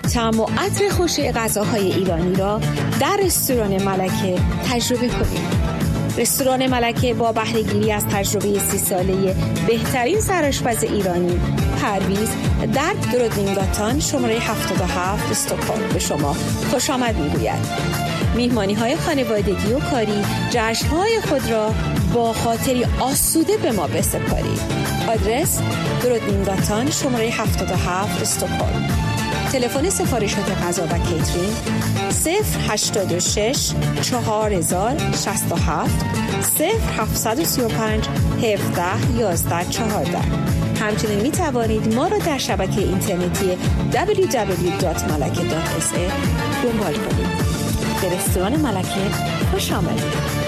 طعم و عطر خوش غذاهای ایرانی را در رستوران ملکه تجربه کنید. رستوران ملکه با بهره‌گیری از تجربه 30 ساله بهترین سرآشپز ایرانی پرویز در درودنینگاتان شماره 77 استکهلم به شما خوش آمد می‌گوید. میهمانی‌های خانوادگی و کاری، جشن‌های خود را با خاطری آسوده به ما بسپارید. آدرس درودنینگاتان شماره 77 استکهلم. تلفن سفارشات غذا و کیترینگ 086 4067 0735 17 11 14. همچنین می توانید ما را در شبکه اینترنتی www.malake.sa دنبال کنید. به رستوران ملکه خوش آمدید.